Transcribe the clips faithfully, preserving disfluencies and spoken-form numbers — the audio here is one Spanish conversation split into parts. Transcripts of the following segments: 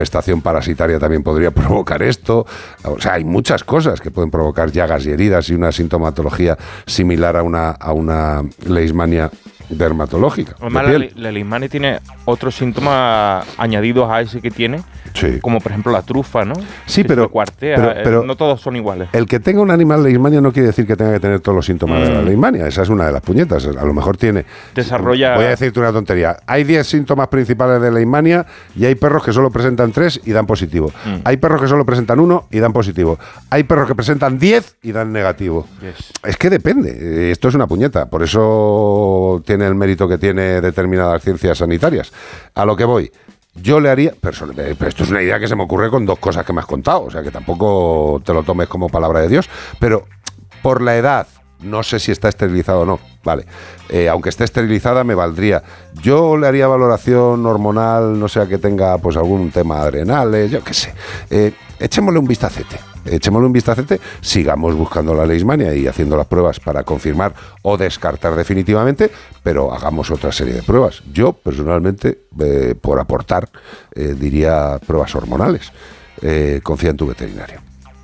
estación parasitaria también podría provocar esto. O sea, hay muchas cosas que pueden provocar llagas y heridas y una sintomatología similar a una, a una leishmania dermatológica. Además, la, la leishmania tiene otros síntomas añadidos a ese que tiene, sí. como por ejemplo la trufa, ¿no? Sí, que pero, cuartea, pero, pero no todos son iguales. El que tenga un animal leishmania no quiere decir que tenga que tener todos los síntomas mm. de la leishmania. Esa es una de las puñetas. A lo mejor tiene... Desarrolla... Voy a decirte una tontería. Hay diez síntomas principales de leishmania y hay perros que solo presentan tres y dan positivo. Mm. Hay perros que solo presentan uno y dan positivo. Hay perros que presentan diez y dan negativo. Yes. Es que depende. Esto es una puñeta. Por eso tiene el mérito que tiene determinadas ciencias sanitarias. A lo que voy, yo le haría, pero, pero esto es una idea que se me ocurre con dos cosas que me has contado, o sea que tampoco te lo tomes como palabra de Dios, pero por la edad, no sé si está esterilizado o no, vale, eh, aunque esté esterilizada me valdría. Yo le haría valoración hormonal, no sea que tenga pues algún tema adrenales, yo qué sé, eh, echémosle un vistacete. Echémosle un vistacete, sigamos buscando la leishmania y haciendo las pruebas para confirmar o descartar definitivamente, pero hagamos otra serie de pruebas. Yo, personalmente, eh, por aportar, eh, diría pruebas hormonales. Eh, confía en tu veterinario.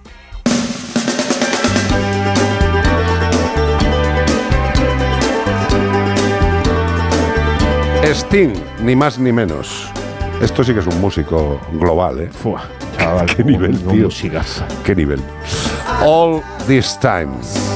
Sting, ni más ni menos. Esto sí que es un músico global, ¿eh? Fua, chaval, qué nivel, tío. Musicaza. Qué nivel. All This Time.